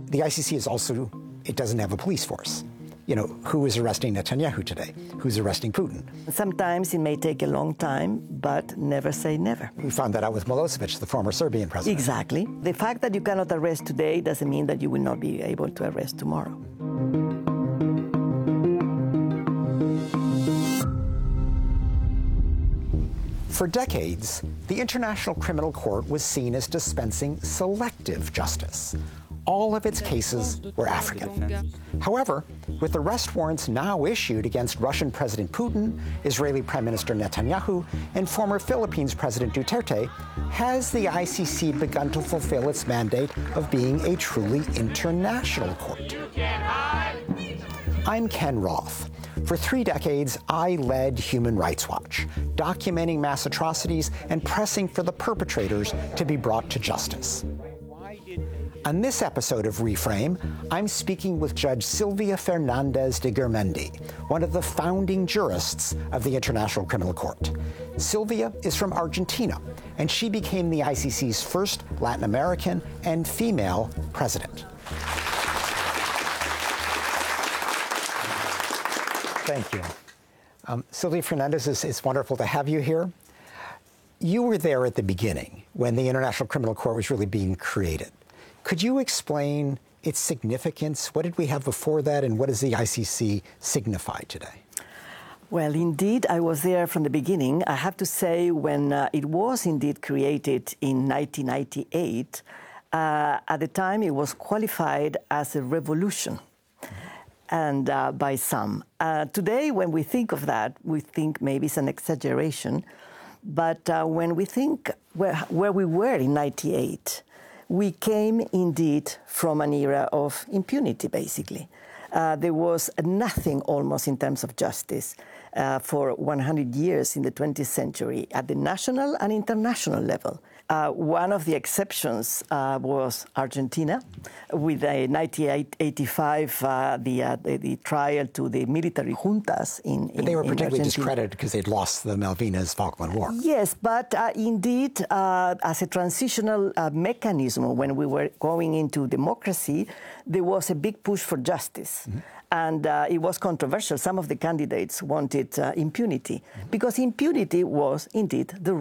the ICC is also, it doesn't have a police force. You know, who is arresting Netanyahu today? Who's arresting Putin? Sometimes it may take a long time, but never say never. We found that out with Milosevic, the former Serbian president. Exactly. The fact that you cannot arrest today doesn't mean that you will not be able to arrest tomorrow. For decades, the International Criminal Court was seen as dispensing selective justice. All of its cases were African. However, with arrest warrants now issued against Russian President Putin, Israeli Prime Minister Netanyahu, and former Philippines President Duterte, has the ICC begun to fulfill its mandate of being a truly international court? I'm Ken Roth. For 3 decades, I led Human Rights Watch, documenting mass atrocities and pressing for the perpetrators to be brought to justice. On this episode of Reframe, I'm speaking with Judge Silvia Fernandez de Garmendi, one of the founding jurists of the International Criminal Court. Silvia is from Argentina, and she became the ICC's first Latin American and female president. Thank you. Silvia Fernandez, it's wonderful to have you here. You were there at the beginning when the International Criminal Court was really being created. Could you explain its significance? What did we have before that, and what does the ICC signify today? Well, indeed, I was there from the beginning. I have to say, when it was indeed created in 1998, at the time it was qualified as a revolution, and by some. Today, when we think of that, we think maybe it's an exaggeration. But when we think where we were in 98, we came indeed from an era of impunity, basically. There was nothing almost in terms of justice for 100 years in the 20th century at the national and international level. One of the exceptions was Argentina, with a 1985 the trial to the military juntas in But they were particularly Argentina. discredited because they'd lost the Malvinas-Falkland War. Yes, but indeed, as a transitional mechanism, when we were going into democracy, there was a big push for justice. Mm-hmm. And it was controversial. Some of the candidates wanted impunity, because impunity was indeed the